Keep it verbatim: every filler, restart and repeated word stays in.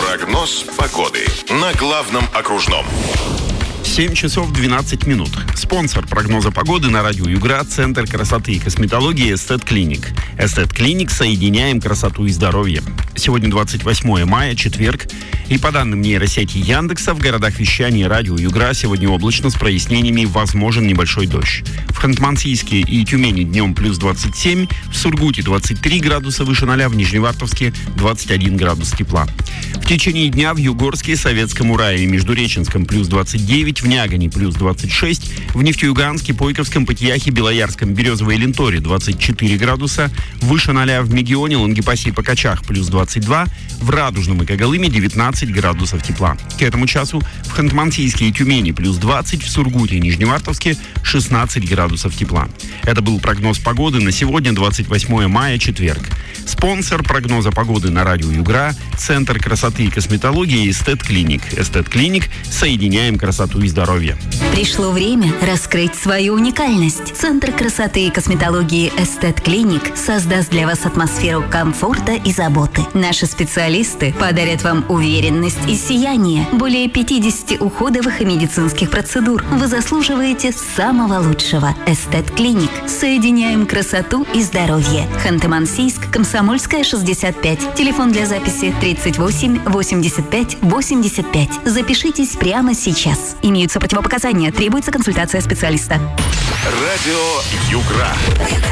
Прогноз погоды на главном окружном. семь часов двенадцать минут. Спонсор прогноза погоды на радио Югра — Центр красоты и косметологии Эстет Клиник. Эстет Клиник — соединяем красоту и здоровье. Сегодня двадцать восьмое мая, четверг. И по данным нейросети Яндекса, в городах вещания радио Югра сегодня облачно с прояснениями, возможен небольшой дождь. В Ханты-Мансийске и Тюмени днем плюс двадцать семь, в Сургуте двадцать три градуса выше ноля, в Нижневартовске двадцать один градус тепла. В течение дня в Югорске, Советском Урае и Междуреченском плюс двадцать девять, в Нягане плюс двадцать шесть, в Нефтеюганске, Пойковском, Патияхе, Белоярском, Березовой и Ленторе двадцать четыре градуса, выше ноля в Мегионе, Лангепасе и Покачах плюс двадцать два, в Радужном и Когалыме девятнадцать градусов тепла. К этому часу в Ханты-Мансийске и Тюмени плюс двадцать, в Сургуте и Нижневартовске шестнадцать градусов тепла. Это был прогноз погоды на сегодня, двадцать восьмое мая, четверг. Спонсор прогноза погоды на радио Югра — Центр красоты и косметологии Эстет Клиник. Эстет Клиник — соединяем красоту и здоровье. Пришло время раскрыть свою уникальность. Центр красоты и косметологии Эстет Клиник создаст для вас атмосферу комфорта и заботы. Наши специалисты подарят вам уверенность и сияние. Более пятидесяти уходовых и медицинских процедур. Вы заслуживаете самого лучшего. Эстет Клиник. Соединяем красоту и здоровье. Ханты-Мансийск, Комсомольская, шестьдесят пять. Телефон для записи тридцать восемь восемьдесят пять восемьдесят пять. Запишитесь прямо сейчас. Имеются противопоказания. Требуется консультация специалиста. Радио Югра.